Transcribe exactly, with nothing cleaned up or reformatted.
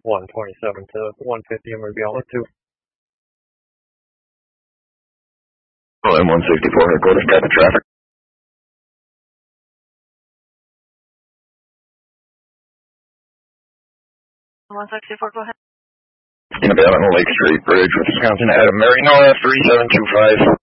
one twenty-seven to one fifty, I'm going to be on with two. Oh, M one sixty-four, headquarters, got the traffic. one sixty-four, go ahead. Gonna be out on the Lake Street Bridge, Wisconsin, Adam Mary, Nora, three seven two five.